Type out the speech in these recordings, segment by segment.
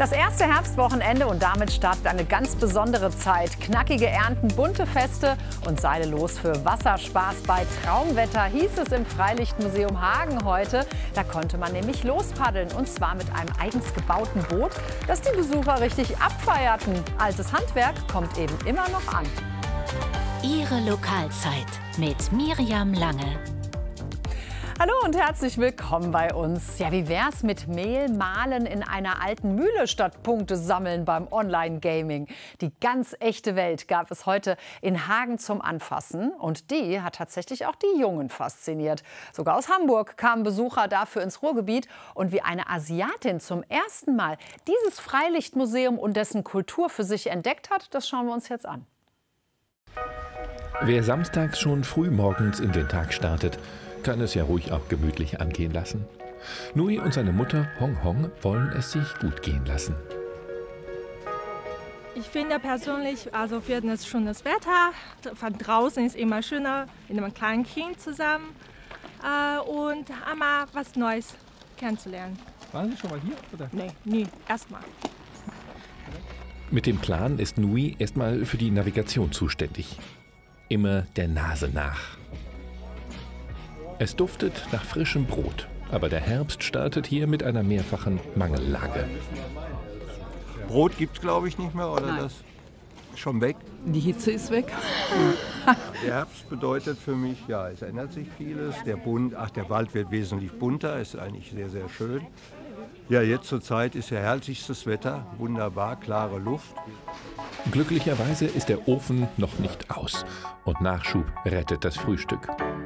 Das erste Herbstwochenende und damit startet eine ganz besondere Zeit. Knackige Ernten, bunte Feste und Seile los für Wasserspaß bei Traumwetter, hieß es im Freilichtmuseum Hagen heute. Da konnte man nämlich lospaddeln und zwar mit einem eigens gebauten Boot, das die Besucher richtig abfeierten. Altes Handwerk kommt eben immer noch an. Ihre Lokalzeit mit Miriam Lange. Hallo und herzlich willkommen bei uns. Ja, wie wär's mit Mehl mahlen in einer alten Mühle statt Punkte sammeln beim Online-Gaming? Die ganz echte Welt gab es heute in Hagen zum Anfassen. Und die hat tatsächlich auch die Jungen fasziniert. Sogar aus Hamburg kamen Besucher dafür ins Ruhrgebiet. Und wie eine Asiatin zum ersten Mal dieses Freilichtmuseum und dessen Kultur für sich entdeckt hat, das schauen wir uns jetzt an. Wer samstags schon früh morgens in den Tag startet, kann es ja ruhig auch gemütlich angehen lassen. Nui und seine Mutter Hong Hong wollen es sich gut gehen lassen. Ich finde persönlich, also für das schönes Wetter, von draußen ist immer schöner mit einem kleinen Kind zusammen und einmal was Neues kennenzulernen. Waren Sie schon mal hier? Oder? Nee, nie, erstmal. Mit dem Plan ist Nui erstmal für die Navigation zuständig. Immer der Nase nach. Es duftet nach frischem Brot, aber der Herbst startet hier mit einer mehrfachen Mangellage. Brot gibt es, glaube ich, nicht mehr, oder? Nein. Das ist schon weg. Die Hitze ist weg. Der Herbst bedeutet für mich, ja, es ändert sich vieles. Der Wald wird wesentlich bunter, ist eigentlich sehr, sehr schön. Ja, jetzt zur Zeit ist ja herrlichstes Wetter, wunderbar, klare Luft. Glücklicherweise ist der Ofen noch nicht aus und Nachschub rettet das Frühstück.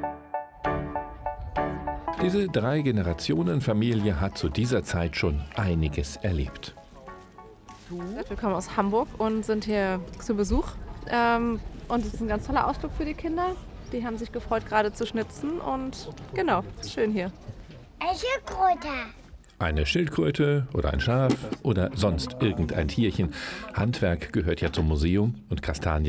Diese 3-Generationen-Familie hat zu dieser Zeit schon einiges erlebt. Wir kommen aus Hamburg und sind hier zu Besuch. Und es ist ein ganz toller Ausflug für die Kinder. Die haben sich gefreut, gerade zu schnitzen. Und genau, ist schön hier. Eine Schildkröte. Eine Schildkröte oder ein Schaf oder sonst irgendein Tierchen. Handwerk gehört ja zum Museum und Kastanien